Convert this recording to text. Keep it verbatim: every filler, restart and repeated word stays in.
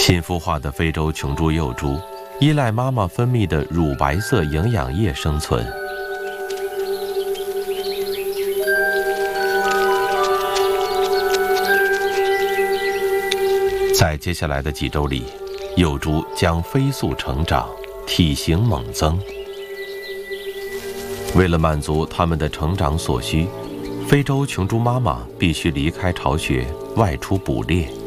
新孵化的非洲琼珠幼猪依赖妈妈分泌的乳白色营养液生存。在接下来的几周里，幼猪将飞速成长，体型猛增。为了满足它们的成长所需，非洲琼珠妈妈必须离开巢穴，外出捕猎。